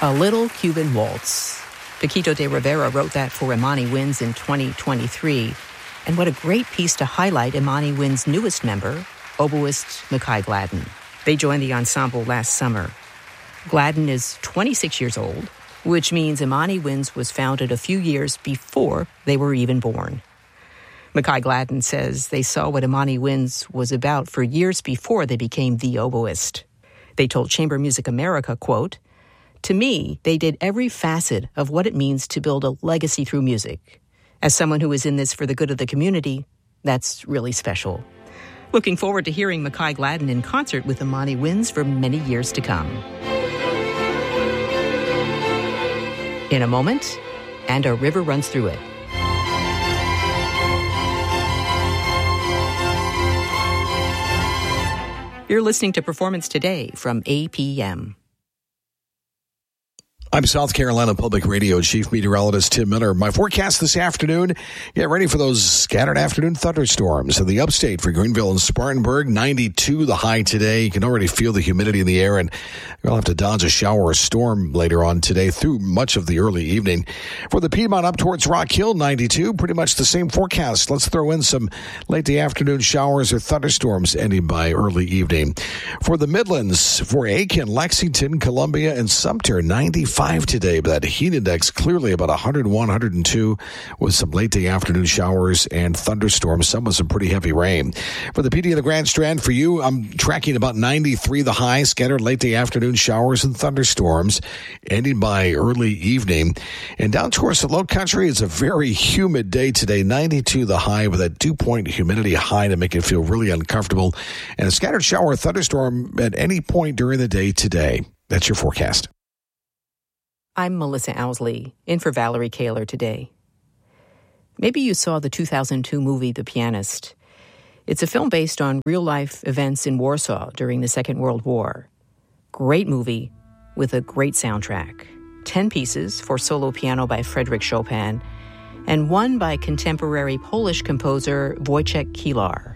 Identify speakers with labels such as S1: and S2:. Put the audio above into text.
S1: A Little Cuban Waltz. Paquito de Rivera wrote that for Imani Winds in 2023. And what a great piece to highlight Imani Winds' newest member, oboist Makai Gladden. They joined the ensemble last summer. Gladden is 26 years old, which means Imani Winds was founded a few years before they were even born. Makai Gladden says they saw what Imani Winds was about for years before they became the oboist. They told Chamber Music America, quote, "To me, they did every facet of what it means to build a legacy through music. As someone who is in this for the good of the community, that's really special." Looking forward to hearing Makai Gladden in concert with Imani Winds for many years to come. In a moment, And a River Runs Through It. You're listening to Performance Today from APM.
S2: I'm South Carolina Public Radio Chief Meteorologist Tim Miller. My forecast this afternoon, get ready for those scattered afternoon thunderstorms in the upstate for Greenville and Spartanburg. 92 the high today. You can already feel the humidity in the air, and you'll have to dodge a shower or storm later on today through much of the early evening. For the Piedmont up towards Rock Hill, 92, pretty much the same forecast. Let's throw in some late day afternoon showers or thunderstorms ending by early evening. For the Midlands, for Aiken, Lexington, Columbia, and Sumter, 95 today, but that heat index clearly about 101, 102 with some late day afternoon showers and thunderstorms, some with some pretty heavy rain. For the PD of the Grand Strand, for you, I'm tracking about 93 the high, scattered late day afternoon showers and thunderstorms ending by early evening. And down towards the low country, it's a very humid day today, 92 the high with that dew-point humidity high to make it feel really uncomfortable, and a scattered shower or thunderstorm at any point during the day today. That's your forecast.
S1: I'm Melissa Owsley, in for Valerie Kaler today. Maybe you saw the 2002 movie The Pianist. It's a film based on real-life events in Warsaw during the Second World War. Great movie with a great soundtrack. 10 pieces for solo piano by Frédéric Chopin, and one by contemporary Polish composer Wojciech Kilar.